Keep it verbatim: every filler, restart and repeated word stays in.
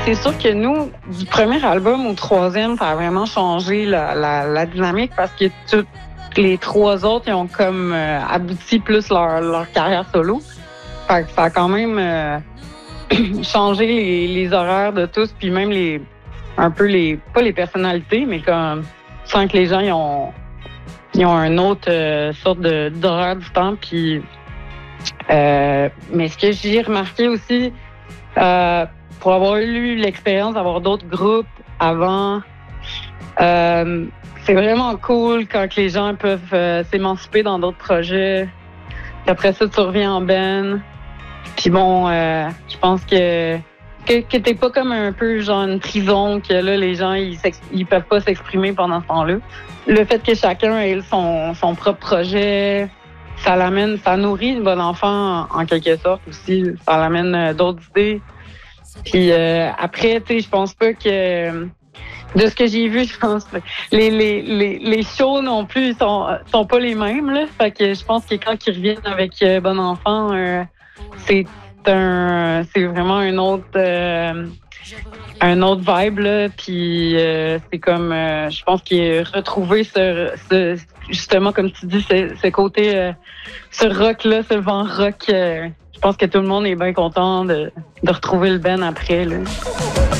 c'est sûr que nous, du premier album au troisième, ça a vraiment changé la, la, la dynamique parce que toutes les trois autres, ils ont comme euh, abouti plus leur, leur carrière solo. Fait que ça a quand même euh, changé les, les horaires de tous, puis même les un peu les pas les personnalités, mais comme sans que les gens ils ont ils ont une autre euh, sorte de d'horaire du temps. Puis euh, mais ce que j'ai remarqué aussi, euh, pour avoir eu l'expérience d'avoir d'autres groupes avant, euh, c'est vraiment cool quand les gens peuvent euh, s'émanciper dans d'autres projets. Puis après ça, tu reviens en band. Puis bon, euh, je pense que, que que t'es pas comme un peu genre une prison, que là, les gens, ils, ils peuvent pas s'exprimer pendant ce temps-là. Le fait que chacun ait son, son propre projet, ça l'amène, ça nourrit le bon enfant en, en quelque sorte aussi. Ça l'amène euh, d'autres idées. Puis euh, après, tu sais, je pense pas que... De ce que j'ai vu, je pense que les, les, les, les shows non plus sont, sont pas les mêmes, là. Fait que je pense que quand ils reviennent avec euh, Bon Enfant, euh, c'est un c'est vraiment un autre euh, un autre vibe, là. Puis euh, c'est comme euh, je pense qu'il a retrouvé ce, ce justement comme tu dis ce, ce côté euh, ce rock là, ce vent rock. Euh, je pense que tout le monde est bien content de, de retrouver le band après, là.